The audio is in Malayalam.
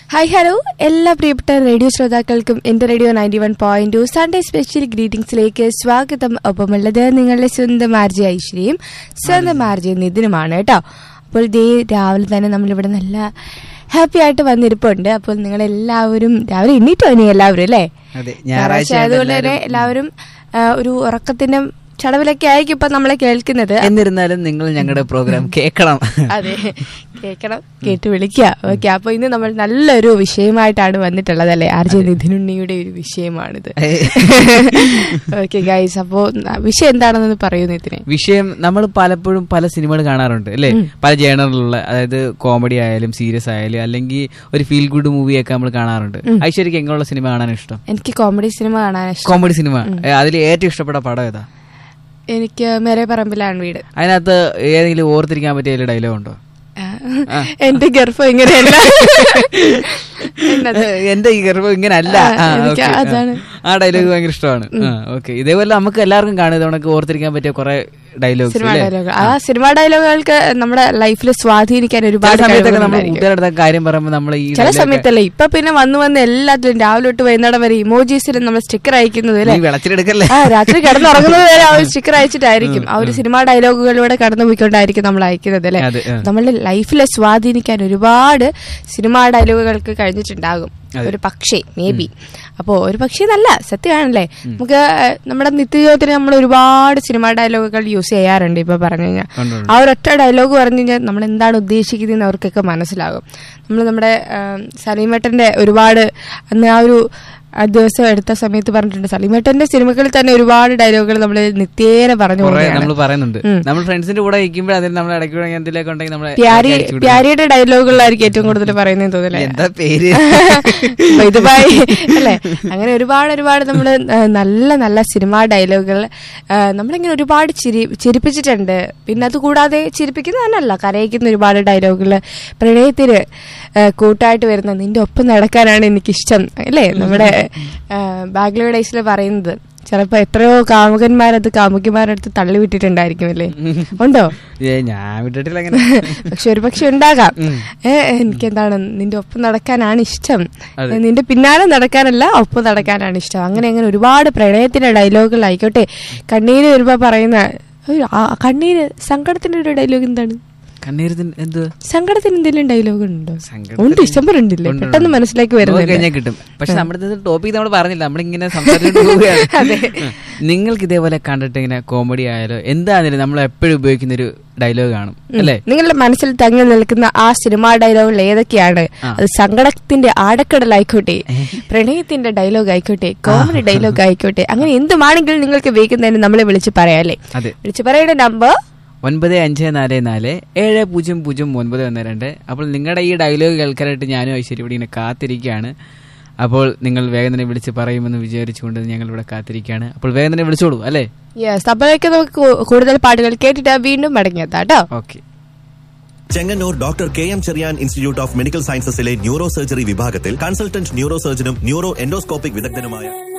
ഹായ് ഹലോ എല്ലാ പ്രിയപ്പെട്ട റേഡിയോ ശ്രോതാക്കൾക്കും എന്റെ റേഡിയോ 91.2 സൺഡേ സ്പെഷ്യൽ ഗ്രീറ്റിംഗ്സിലേക്ക് സ്വാഗതം. ഒപ്പമുള്ളത് നിങ്ങളുടെ സ്വന്തം ആർജി ഐശ്വര്യയും സ്വന്തം ആർജി നിതിനുമാണ് കേട്ടോ. അപ്പോൾ ദേ രാവിലെ തന്നെ നമ്മളിവിടെ നല്ല ഹാപ്പി ആയിട്ട് വന്നിരിപ്പുണ്ട്. അപ്പോൾ നിങ്ങളെല്ലാവരും രാവിലെ എണ്ണീറ്റ് വന്നി എല്ലാവരും അല്ലേ? ഞായറാഴ്ച ആയതുകൊണ്ട് തന്നെ എല്ലാവരും ഒരു ഉറക്കത്തിന്റെ ചടവിലൊക്കെ ആയിരിക്കും ഇപ്പൊ നമ്മളെ കേൾക്കുന്നത്. എന്നിരുന്നാലും നിങ്ങൾ ഞങ്ങളുടെ പ്രോഗ്രാം കേൾക്കണം. അതെ, കേൾക്കണം, കേട്ട് വിളിക്കുക. ഓക്കെ, അപ്പൊ ഇന്ന് നമ്മൾ നല്ലൊരു വിഷയമായിട്ടാണ് വന്നിട്ടുള്ളത് അല്ലെ? ആർജെ നിധിനുണ്ണിയുടെ ഒരു വിഷയമാണിത്. ഓക്കെ ഗൈസ്, അപ്പോ വിഷയം എന്താണെന്ന് പറയൂ നിതിനെ. വിഷയം നമ്മൾ പലപ്പോഴും പല സിനിമകൾ കാണാറുണ്ട് അല്ലെ? പല ജേണറിലുള്ള, അതായത് കോമഡി ആയാലും സീരിയസ് ആയാലും അല്ലെങ്കിൽ ഒരു ഫീൽ ഗുഡ് മൂവിയൊക്കെ നമ്മൾ കാണാറുണ്ട്. ഐശ്വര്യക്ക് എങ്ങനെയുള്ള സിനിമ കാണാൻ ഇഷ്ടം? എനിക്ക് കോമഡി സിനിമ കാണാൻ ഇഷ്ടം. കോമഡി സിനിമ, അതിൽ ഏറ്റവും ഇഷ്ടപ്പെട്ട പടം ഏതാ? എനിക്ക് മേരെ പറമ്പിലാണ് വീട്. അതിനകത്ത് ഏതെങ്കിലും ഓർത്തിരിക്കാൻ പറ്റിയ ഡയലോഗ് ഉണ്ടോ? എന്റെ ഗർഭം ഇങ്ങനെയല്ല, എന്റെ ഈ ഗർഭം ഇങ്ങനല്ല, അതാണ് ആ ഡയലോഗ് ഭയങ്കര ഇഷ്ടമാണ്. ഓക്കെ, ഇതേപോലെ നമുക്ക് എല്ലാവർക്കും കാണും നമുക്ക് ഓർത്തിരിക്കാൻ പറ്റിയ കുറെ ഡയലോഗ്സ്. ആ സിനിമാ ഡയലോഗുകൾക്ക് നമ്മുടെ ലൈഫിൽ സ്വാധീനിക്കാൻ ഒരുപാട് കാര്യം പറയുമ്പോൾ നമ്മൾ ഈ ചില സമയത്തല്ലേ ഇപ്പൊ പിന്നെ വന്ന് എല്ലാത്തിലും രാവിലെ തൊട്ട് വൈകുന്നേരം വരെ ഇമോജീസിൽ നമ്മൾ സ്റ്റിക്കർ അയക്കുന്നത് രാത്രി കിടന്നുറങ്ങുന്നത് വരെ ആ ഒരു സ്റ്റിക്കർ അയച്ചിട്ടായിരിക്കും. ആ ഒരു സിനിമാ ഡയലോഗുകളിലൂടെ കടന്നു പോയിക്കൊണ്ടായിരിക്കും നമ്മൾ അയക്കുന്നത് അല്ലെ? നമ്മളുടെ ലൈഫിലെ സ്വാധീനിക്കാൻ ഒരുപാട് സിനിമാ ഡയലോഗുകൾക്ക് കഴിഞ്ഞിട്ടുണ്ടാകും ഒരു പക്ഷേ, മേ ബി. അപ്പോ ഒരു പക്ഷേ നല്ല സത്യമാണല്ലേ? നമുക്ക് നമ്മുടെ നിത്യജീവിതത്തിൽ നമ്മൾ ഒരുപാട് സിനിമാ ഡയലോഗുകൾ യൂസ് ചെയ്യാറുണ്ട്. ഇപ്പൊ പറഞ്ഞു കഴിഞ്ഞാൽ ആ ഒരൊറ്റ ഡയലോഗ് പറഞ്ഞു കഴിഞ്ഞാൽ നമ്മൾ എന്താണ് ഉദ്ദേശിക്കുന്നത് അവർക്കൊക്കെ മനസ്സിലാകും. നമ്മൾ നമ്മുടെ സലീമേട്ടന്റെ ഒരുപാട് അന്ന് ആ ഒരു ദിവസം എടുത്ത സമയത്ത് പറഞ്ഞിട്ടുണ്ട്. സലീമേട്ടന്റെ സിനിമകളിൽ തന്നെ ഒരുപാട് ഡയലോഗുകൾ നമ്മൾ നിത്യേന പറയുന്നുണ്ട്. നമ്മൾ ഫ്രണ്ട്സിന്റെ കൂടെ പ്യാരിയുടെ ഡയലോഗുകളായിരിക്കും ഏറ്റവും കൂടുതൽ പറയുന്നതെന്ന് തോന്നില്ലേ? അല്ലെ? അങ്ങനെ ഒരുപാട് നമ്മള് നല്ല നല്ല സിനിമാ ഡയലോഗുകൾ നമ്മളിങ്ങനെ ഒരുപാട് ചിരിപ്പിച്ചിട്ടുണ്ട്. പിന്നെ അതുകൂടാതെ ചിരിപ്പിക്കുന്ന തന്നെയല്ല, കരയിക്കുന്ന ഒരുപാട് ഡയലോഗുകൾ, പ്രണയത്തിന് കൂട്ടായിട്ട് വരുന്ന നിന്റെ ഒപ്പം നടക്കാനാണ് എനിക്കിഷ്ടം അല്ലേ? നമ്മുടെ ബാംഗ്ലൂർ ഡേയ്സിൽ പറയുന്നത് ചിലപ്പോ എത്രയോ കാമുകന്മാരത് കാമുകിമാരടുത്ത് തള്ളി വിട്ടിട്ടുണ്ടായിരിക്കും അല്ലേ? ഉണ്ടോ? ഞാൻ വിട്ടിട്ടില്ല, പക്ഷെ ഒരു പക്ഷെ ഉണ്ടാകാം. എനിക്കെന്താണ് നിന്റെ ഒപ്പം നടക്കാനാണ് ഇഷ്ടം, നിന്റെ പിന്നാലെ നടക്കാനല്ല ഒപ്പം നടക്കാനാണ് ഇഷ്ടം. അങ്ങനെ അങ്ങനെ ഒരുപാട് പ്രണയത്തിന്റെ ഡയലോഗുകൾ ആയിക്കോട്ടെ. കണ്ണീര് വരുമ്പോ പറയുന്ന കണ്ണീര് സങ്കടത്തിന്റെ ഒരു ഡയലോഗ് എന്താണ്? സങ്കടത്തിന് എന്തെങ്കിലും ഡയലോഗ് ഉണ്ടോ? ഉണ്ട്, ഇഷ്ടംപോലെ ഉണ്ടല്ലേ? പെട്ടെന്ന് മനസ്സിലാക്കി വരുന്നത് കിട്ടും. പക്ഷെ നമ്മുടെ ടോപ്പിക് നമ്മൾ പറഞ്ഞില്ല, നമ്മളിങ്ങനെ സംസാരിച്ചിട്ട് പോവുകയാണ്. നിങ്ങൾക്ക് ഇതേപോലെ കണ്ടിട്ട് ഇങ്ങനെ കോമഡി ആയാലോ എന്താണെങ്കിലും നമ്മൾ എപ്പോഴും ഉപയോഗിക്കുന്ന ഒരു ഡയലോഗ് കാണും അല്ലെ? നിങ്ങളുടെ മനസ്സിൽ തങ്ങി നിൽക്കുന്ന ആ സിനിമാ ഡയലോഗുകൾ ഏതൊക്കെയാണ്? അത് സങ്കടത്തിന്റെ ആഴക്കടലായിക്കോട്ടെ, പ്രണയത്തിന്റെ ഡയലോഗ് ആയിക്കോട്ടെ, കോമഡി ഡയലോഗ് ആയിക്കോട്ടെ, അങ്ങനെ എന്തുമാണെങ്കിലും നിങ്ങൾക്ക് ഉപയോഗിക്കുന്നതിന് നമ്മളെ വിളിച്ച് പറയാം അല്ലേ? വിളിച്ച് പറയേണ്ട നമ്പർ 9544700912. അപ്പോൾ നിങ്ങളുടെ ഈ ഡയലോഗ് കേൾക്കാനായിട്ട് ഞാനും ഐശ്വര്യ ഇവിടെ ഇങ്ങനെ കാത്തിരിക്കുകയാണ്. അപ്പോൾ നിങ്ങൾ വേഗം തന്നെ വിളിച്ച് പറയുമെന്ന് വിചാരിച്ചുകൊണ്ട് ഞങ്ങൾ ഇവിടെ കാത്തിരിക്കുകയാണ്. അപ്പോൾ വേഗം തന്നെ വിളിച്ചോളൂ അല്ലേ? അപ്പോഴേക്ക് നമുക്ക് കൂടുതൽ പാട്ടുകൾ കേട്ടിട്ട് വീണ്ടും മടങ്ങിയെത്താട്ടോ. Okay. Chengannur doctor KM Cherian institute of medical സയൻസസിലെ neuro surgery വിഭാഗത്തിൽ കൺസൾട്ടന്റ് ന്യൂറോ സർജനും ന്യൂറോ എൻഡോസ്കോപ്പിക് വിദഗ്ധനുമായ